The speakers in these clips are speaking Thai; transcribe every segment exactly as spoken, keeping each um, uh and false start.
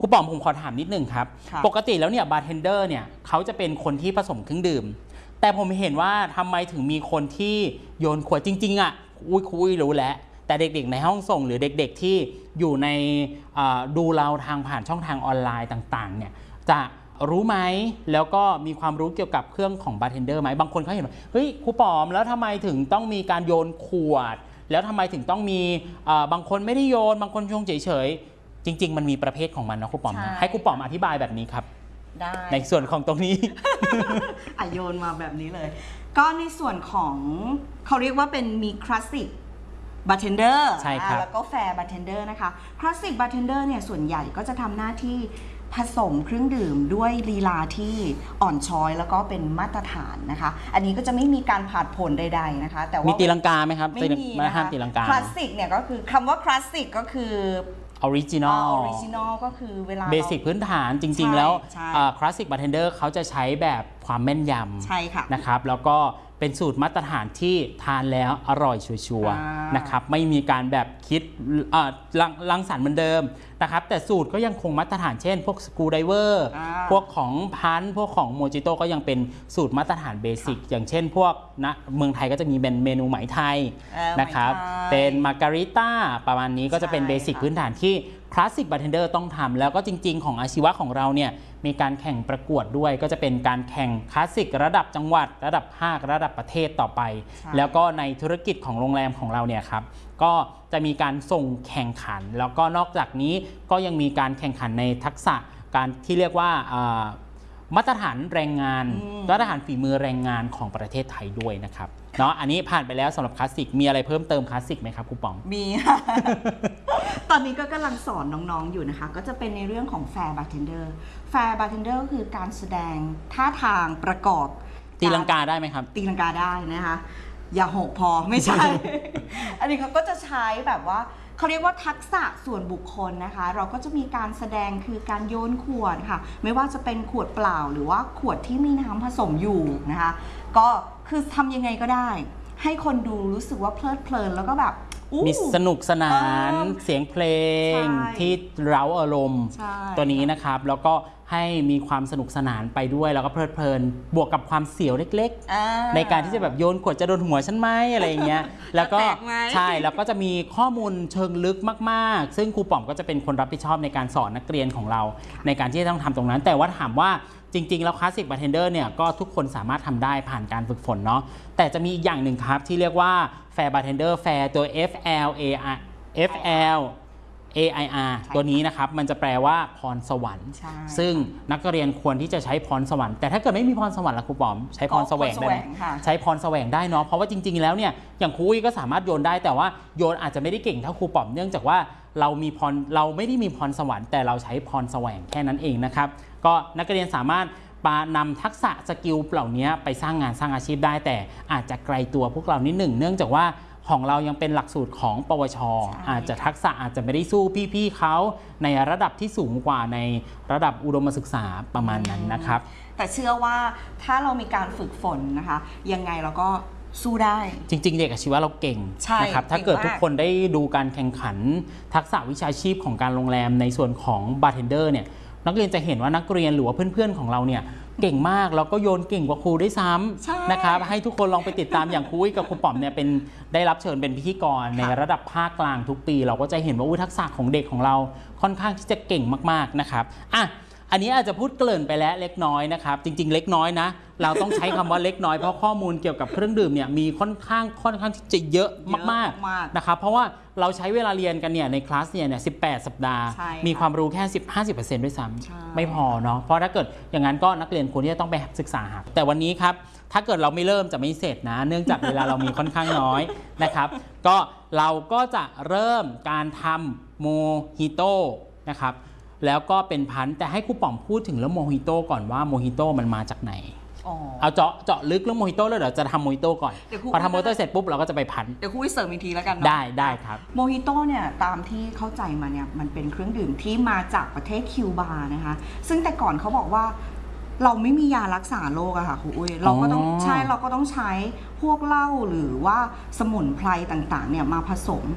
ครูปอมผมขอถามนิดนึงครับปกติแล้วเนี่ยบาร์เทนเดอร์เนี่ยเขาจะเป็นคนที่ผสมเครื่องดื่มแต่ผมเห็นว่าทำไมถึงมีคนที่โยนขวดจริงๆอ่ะอุ้ยคุยรู้แล้วแต่เด็กๆในห้องส่งหรือเด็กๆที่อยู่ในดูเราทางผ่านช่องทางออนไลน์ต่างๆเนี่ยจะรู้ไหมแล้วก็มีความรู้เกี่ยวกับเครื่องของบาร์เทนเดอร์ไหมบางคนเขาเห็นว่าเฮ้ยครูปอมแล้วทำไมถึงต้องมีการโยนขวดแล้วทำไมถึงต้องมีบางคนไม่ได้โยนบางคนชงเฉยๆจริงๆมันมีประเภทของมันนะครูปอมนะให้ครูปอมอธิบายแบบนี้ครับได้ในส่วนของตรงนี้อ่ะโยนมาแบบนี้เลยก็ในส่วนของเขาเรียกว่าเป็นมีคลาสสิกบาร์เทนเดอร์ใช่ครับแล้วก็แฟร์บาร์เทนเดอร์นะคะคลาสสิกบาร์เทนเดอร์เนี่ยส่วนใหญ่ก็จะทำหน้าที่ผสมเครื่องดื่มด้วยลีลาที่อ่อนช้อยแล้วก็เป็นมาตรฐานนะคะอันนี้ก็จะไม่มีการผาดโผนใดๆนะคะแต่ว่ามีตีลังกาไหมครับไม่มีนะคะห้ามตีลังกาคลาสสิกเนี่ยก็คือคำว่าคลาสสิกก็คือออริจินอลออริจินอลก็คือเวลาเบสิกพื้นฐานจริงๆแล้วคลาสสิกบาร์เทนเดอร์เขาจะใช้แบบความแม่นยำใช่ค่ะนะครับแล้วก็เป็นสูตรมาตรฐานที่ทานแล้วอร่อยชัวร์ๆนะครับไม่มีการแบบคิดรังสรรค์เหมือนเดิมนะครับแต่สูตรก็ยังคงมาตรฐานเช่นพวกสกูไดเวอร์พวกของพันพวกของโมจิโต้ก็ยังเป็นสูตรมาตรฐานเบสิกอย่างเช่นพวกนะเมืองไทยก็จะมีเป็นเมนูไหมไทยนะครับเป็นมาการิต้าประมาณนี้ก็จะเป็นเบสิกพื้นฐานที่คลาสสิกบาร์เทนเดอร์ต้องทำแล้วก็จริงๆของอาชีวะของเราเนี่ยมีการแข่งประกวดด้วยก็จะเป็นการแข่งคลาสสิกระดับจังหวัดระดับภาคระดับประเทศต่อไปแล้วก็ในธุรกิจของโรงแรมของเราเนี่ยครับก็จะมีการส่งแข่งขันแล้วก็นอกจากนี้ก็ยังมีการแข่งขันในทักษะการที่เรียกว่ามาตรฐานแรงงานมาตรฐานฝีมือแรงงานของประเทศไทยด้วยนะครับเนาะอันนี้ผ่านไปแล้วสำหรับคลาสสิกมีอะไรเพิ่มเติมคลาสสิกไหมครับครูปอมมีค่ะ ตอนนี้ก็กำลังสอนน้องๆอยู่นะคะก็จะเป็นในเรื่องของแฟร์บาร์เทนเดอร์แฟร์บาร์เทนเดอร์ก็คือการแสดงท่าทางประกอบตีลังกาได้ไหมครับตีลังกาได้นะคะอย่าหกพอไม่ใช่ อันนี้เขาก็จะใช้แบบว่าเขาเรียกว่าทักษะส่วนบุคคลนะคะเราก็จะมีการแสดงคือการโยนขวดค่ะไม่ว่าจะเป็นขวดเปล่าหรือว่าขวดที่มีน้ำผสมอยู่นะคะก็คือทำยังไงก็ได้ให้คนดูรู้สึกว่าเพลิดเพลินแล้วก็แบบมีสนุกสนานเสียงเพลงที่เร้าอารมณ์ตัวนี้นะครับแล้วก็ให้มีความสนุกสนานไปด้วยแล้วก็เพลิดเพลินบวกกับความเสียวเล็กๆในการที่จะแบบโยนขวดจะโดนหัวฉันไหมอะไรอย่างเงี้ยแล้วก็ใช่แล้วก็จะมีข้อมูลเชิงลึกมากๆซึ่งครูป๋อมก็จะเป็นคนรับผิดชอบในการสอนนักเรียนของเราในการที่จะต้องทำตรงนั้นแต่ว่าถามว่าจริงๆแล้วคลาสสิกบาร์เทนเดอร์เนี่ยก็ทุกคนสามารถทำได้ผ่านการฝึกฝนเนาะแต่จะมีอีกอย่างหนึ่งครับที่เรียกว่าแฟร์บาร์เทนเดอร์แฟร์ตัว F L A R F L A I R ตัวนี้นะครับมันจะแปลว่าพรสวรรค์ซึ่งนักเรียนควรที่จะใช้พรสวรรค์แต่ถ้าเกิดไม่มีพรสวรรค์ล่ะครูป๋อมใช้พรแสวงได้ไหมใช้พรแสวงได้เนาะเพราะว่าจริงๆแล้วเนี่ยอย่างครูก็สามารถโยนได้แต่ว่าโยนอาจจะไม่ได้เก่งเท่าครูป๋อมเนื่องจากว่าเรามีพรเราไม่ได้มีพรสวรรค์แต่เราใช้พรแสวงแค่นั้นเองนะครับก็นักเรียนสามารถปานำทักษะสกิลเหล่านี้ไปสร้างงานสร้างอาชีพได้แต่อาจจะไกลตัวพวกเรานิดหนึ่งเนื่องจากว่าของเรายังเป็นหลักสูตรของปวช.อาจจะทักษะอาจจะไม่ได้สู้พี่ๆเขาในระดับที่สูงกว่าในระดับอุดมศึกษาประมาณนั้นนะครับแต่เชื่อว่าถ้าเรามีการฝึกฝนนะคะยังไงเราก็สู้ได้จริงๆเด็กอาชีวะเราเก่งนะครับถ้าเกิดทุกคนได้ดูการแข่งขันทักษะวิชาชีพของการโรงแรมในส่วนของบาร์เทนเดอร์เนี่ยนักเรียนจะเห็นว่านักเรียนหรือว่าเพื่อนๆของเราเนี่ยเก่งมากแล้วก็โยนเก่งกว่าครูได้ซ้ำนะครับให้ทุกคนลองไปติดตามอย่างครูกับครูป๋อมเนี่ยเป็นได้รับเชิญเป็นพิธีกรในระดับภาคกลางทุกปีเราก็จะเห็นว่าทักษะของเด็กของเราค่อนข้างที่จะเก่งมากๆนะครับอ่ะอันนี้อาจจะพูดเกริ่นไปแล้วเล็กน้อยนะครับจริงๆเล็กน้อยนะเราต้องใช้คำว่าเล็กน้อยเพราะข้อมูลเกี่ยวกับเครื่องดื่มเนี่ยมีค่อนข้างค่อนข้างที่จะเยอะมากๆนะครับเพราะว่าเราใช้เวลาเรียนกันเนี่ยในคลาสเนี่ยสิบแปดสัปดาห์มีความรู้แค่สิบ ห้าสิบเปอร์เซ็นต์ ด้วยซ้ำไม่พอเนาะเพราะถ้าเกิดอย่างนั้นก็นักเรียนควรที่จะต้องไปศึกษาหาแต่วันนี้ครับถ้าเกิดเราไม่เริ่มจะไม่เสร็จนะเนื่องจากเวลาเรามีค่อนข้างน้อยนะครับก็เราก็จะเริ่มการทำโมฮิโต้นะครับแล้วก็เป็นพันธุ์แต่ให้ครูป๋อมพูดถึงเรื่องโมฮิโต้ก่อนว่าโมฮิโต้มันมาจากไหนเอาเจาะเจาะลึกเรื่องโมฮิโต้แล้วเดี๋ยวจะทำโมฮิโต้ก่อนพอทำโมฮิโต้เสร็จปุ๊บเราก็จะไปพันเดี๋ยวครูเสริมอีกทีแล้วกันได้ได้ครับโมฮิโต้เนี่ยตามที่เข้าใจมาเนี่ยมันเป็นเครื่องดื่มที่มาจากประเทศคิวบานะคะซึ่งแต่ก่อนเขาบอกว่าเราไม่มียารักษาโรคอะค่ะครูอุ้ยเราก็ต้องใช่เราก็ต้องใช้พวกเหล้าหรือว่าสมุนไพรต่างๆเนี่ยมาผสม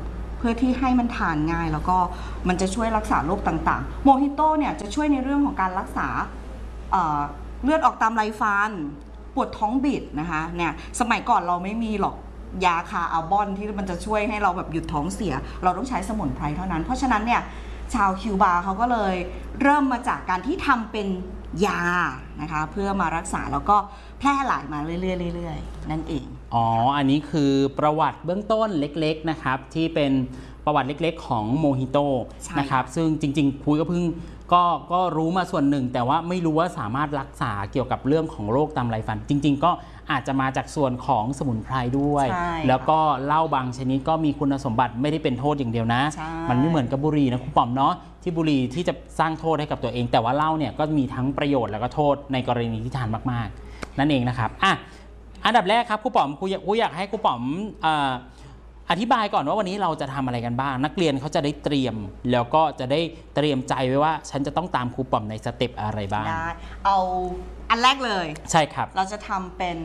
พื่อที่ให้มันทานง่ายแล้วก็มันจะช่วยรักษาโรคต่างๆโมฮิโต้เนี่ยจะช่วยในเรื่องของการรักษาเอ่อเลือดออกตามไรฟันปวดท้องบิดนะคะเนี่ยสมัยก่อนเราไม่มีหรอกยาคาอัลบอนที่มันจะช่วยให้เราแบบหยุดท้องเสียเราต้องใช้สมุนไพรเท่านั้นเพราะฉะนั้นเนี่ยชาวคิวบาเขาก็เลยเริ่มมาจากการที่ทำเป็นยานะคะเพื่อมารักษาแล้วก็แพร่หลายมาเรื่อยๆนั่นเองอ๋ออันนี้คือประวัติเบื้องต้นเล็กๆนะครับที่เป็นประวัติเล็กๆของโมฮิโต้นะครับซึ่งจริงๆคุยก็เพิ่งก็ก็รู้มาส่วนหนึ่งแต่ว่าไม่รู้ว่าสามารถรักษาเกี่ยวกับเรื่องของโรคตามไรฟันจริงๆก็อาจจะมาจากส่วนของสมุนไพรด้วยแล้วก็เหล้าบางชนิดก็มีคุณสมบัติไม่ได้เป็นโทษอย่างเดียวนะมันไม่เหมือนกับบุหรี่นะคุณป๋อมเนาะที่บุหรี่ที่จะสร้างโทษให้กับตัวเองแต่ว่าเหล้าเนี่ยก็มีทั้งประโยชน์แล้วก็โทษในกรณีที่ทานมากๆนั่นเองนะครับอ่ะอันดับแรกครับครูป๋อมครูอยากครูอยากให้ครูป๋อมอธิบายก่อนว่าวันนี้เราจะทำอะไรกันบ้างนักเรียนเขาจะได้เตรียมแล้วก็จะได้เตรียมใจไว้ว่าฉันจะต้องตามครูป๋อมในสเต็ปอะไรบ้างได้เอาอันแรกเลยใช่ครับเราจะทำเป็น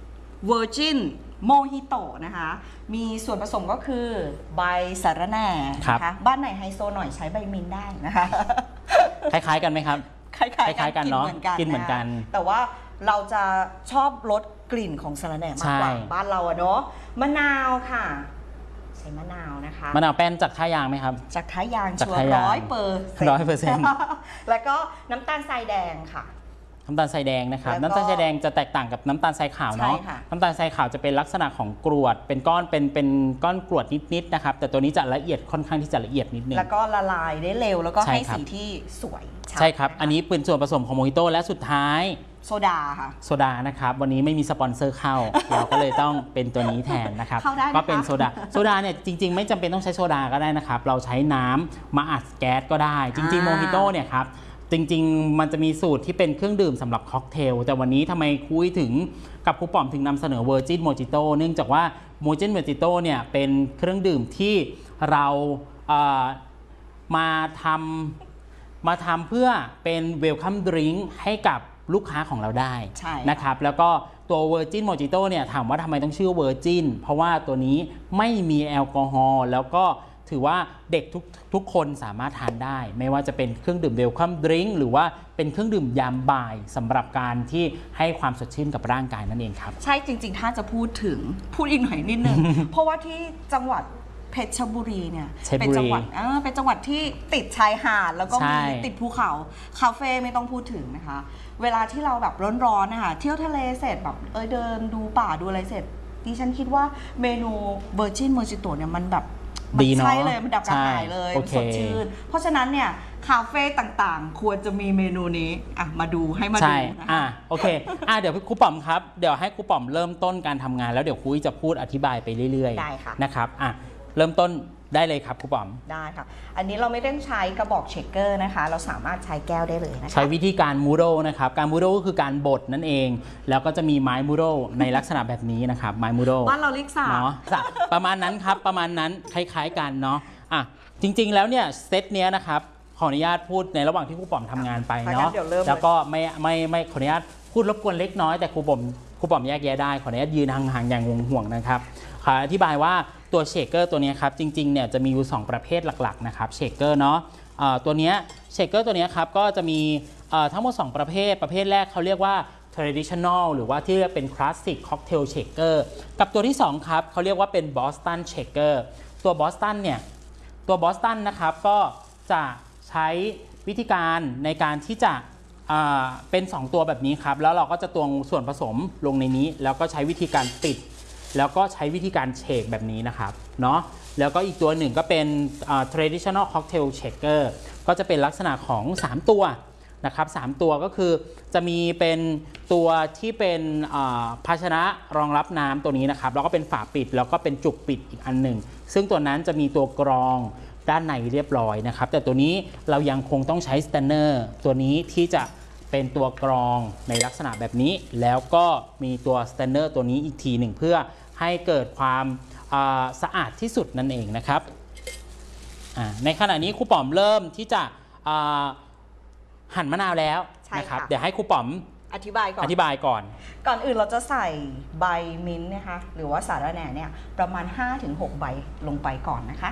Virgin Mojito นะคะมีส่วนผสมก็คือใบสะระแหน่นะคะบ้านไหนไฮโซหน่อยใช้ใบมินได้นะคะคล้ายๆกันไหมครับคล้ายๆกันเนาะกินเหมือนกันแต่ว่าเราจะชอบรสกลิ่นของสะระแหน่มากกว่าบ้านเราอะเนาะมะนาวค่ะใช้มะนาวนะคะมะนาวแป้นจากท่ายางไหมครับจากท่ายางชัวร์ร้อยเปอร์เซ็นต์ร้อยเปอร์เซ็นต์แล้วก็น้ำตาลทรายแดงค่ะน้ำตาลทรายแดงนะครับน้ำตาลทรายแดงจะแตกต่างกับน้ำตาลทรายขาวเนาะน้ำตาลทรายขาวจะเป็นลักษณะของกรวดเป็นก้อนเป็นเป็นก้อนกรวดนิดๆนะครับแต่ตัวนี้จะละเอียดค่อนข้างที่จะละเอียดนิดนึงแล้วก็ละลายได้เร็วแล้วก็ให้สีที่สวยใช่ครับอันนี้เป็นส่วนผสมของโมฮิโต้และสุดท้ายโซดาค่ะโซดานะครับวันนี้ไม่มีสปอนเซอร์เข้าเราก็เลยต้องเป็นตัวนี้แทนนะครับก็เป็นโซดาโซดาเนี่ยจริงๆไม่จำเป็นต้องใช้โซดาก็ได้นะครับเราใช้น้ำมาอัดแก๊สก็ได้จริงๆโมฮิโต้เนี่ยครับจริงๆมันจะมีสูตรที่เป็นเครื่องดื่มสำหรับค็อกเทลแต่วันนี้ทำไมคุยถึงกับครูป๋อมถึงนำเสนอ Virgin Mojito เนื่องจากว่า Virgin Mojito เนี่ยเป็นเครื่องดื่มที่เราเอ่อมาทำมาทำเพื่อเป็น Welcome Drink ให้กับลูกค้าของเราได้นะครับแล้วก็ตัว Virgin Mojito เนี่ยถามว่าทำไมต้องชื่อ Virgin เพราะว่าตัวนี้ไม่มีแอลกอฮอล์แล้วก็ถือว่าเด็กทุกทุกคนสามารถทานได้ไม่ว่าจะเป็นเครื่องดื่มเวลคัมดริงก์หรือว่าเป็นเครื่องดื่มยามบ่ายสำหรับการที่ให้ความสดชื่นกับร่างกายนั่นเองครับใช่จริงๆถ้าจะพูดถึงพูดอีกหน่อยนิดนึง เพราะว่าที่จังหวัดเพชรบุรีเนี่ยเป็นจังหวัดเออเป็นจังหวัดที่ติดชายหาดแล้วก็มีติดภูเขาคาเฟ่ไม่ต้องพูดถึงนะคะเวลาที่เราแบบร้อนๆนะคะเที่ยวทะเลเสร็จแบบเออเดินดูป่าดูอะไรเสร็จดิฉันคิดว่าเมนู Virgin Mojito เนี่ยมันแบบดีเนาะใช่เลยมันดับกระหายเลยสดชื่นเพราะฉะนั้นเนี่ยคาเฟ่ต่างๆควรจะมีเมนูนี้อ่ะมาดูให้มาดูนะอ่ะโอเคอ่ะเดี๋ยวครูป๋อมครับเดี๋ยวให้ครูป๋อมเริ่มต้นการทำงานแล้วเดี๋ยวครูจะพูดอธิบายไปเรื่อยๆนะครับอ่ะเริ่มต้นได้เลยครับครูป๋อมได้ค่ะอันนี้เราไม่ต้องใช้กระบอกเชคเกอร์นะคะเราสามารถใช้แก้วได้เลยนะคะใช้วิธีการมูโรนะครับการมูโรก็คือการบดนั่นเองแล้วก็จะมีไม้มูโรในลักษณะแบบนี้นะครับไม้มูโรบ้านเราเรียกสากเนาะประมาณนั้นครับประมาณนั้นคล้ายๆกันเนาะอ่ะจริงๆแล้วเนี่ยเซตเนี้ยนะครับขออนุญาตพูดในระหว่างที่ครูป๋อมทำงานไปเนาะแล้วก็ไม่ไม่ไม่ขออนุญาตพูดรบกวนเล็กน้อยแต่ครูป๋อมครูป๋อมแยกแยะได้ขออนุญาตยืนห่างๆอย่างห่วงๆนะครับขออธิบายว่าตัวเชคเกอร์ตัวนี้ครับจริงๆเนี่ยจะมีอยู่สองประเภทหลักๆนะครับเชคเกอร์เนาะตัวนี้เชคเกอร์ตัวนี้ครับก็จะมีทั้งหมดสองประเภทประเภทแรกเขาเรียกว่า traditional หรือว่าที่เรียกเป็น classic cocktail shaker กับตัวที่สองครับเขาเรียกว่าเป็น Boston shaker ตัว Boston เนี่ยตัว Boston นะครับก็จะใช้วิธีการในการที่จะเป็นสองตัวแบบนี้ครับแล้วเราก็จะตวงส่วนผสมลงในนี้แล้วก็ใช้วิธีการปิดแล้วก็ใช้วิธีการเชคแบบนี้นะครับเนาะแล้วก็อีกตัวหนึ่งก็เป็น traditional cocktail shaker ก็จะเป็นลักษณะของสามตัวนะครับสามตัวก็คือจะมีเป็นตัวที่เป็นภาชนะรองรับน้ำตัวนี้นะครับแล้วก็เป็นฝาปิดแล้วก็เป็นจุกปิดอีกอันหนึ่งซึ่งตัวนั้นจะมีตัวกรองด้านในเรียบร้อยนะครับแต่ตัวนี้เรายังคงต้องใช้สแตนเนอร์ตัวนี้ที่จะเป็นตัวกรองในลักษณะแบบนี้แล้วก็มีตัวสแตนเนอร์ตัวนี้อีกทีหนึ่งเพื่อให้เกิดความสะอาดที่สุดนั่นเองนะครับในขณะนี้ครูป๋อมเริ่มที่จะหั่นมะนาวแล้วนะครับเดี๋ยวให้ครูป๋อมอธิบายก่อนอธิบายก่อนก่อนอื่นเราจะใส่ใบมิ้นท์นะคะหรือว่าสาระแหน่เนี่ยประมาณ ห้าถึงหก ใบลงไปก่อนนะคะ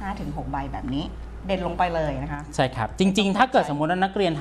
ห้าถึงหก ใบแบบนี้เด็ดลงไปเลยนะคะใช่ครับจริงๆถ้าเกิดสมมติว่านักเรียน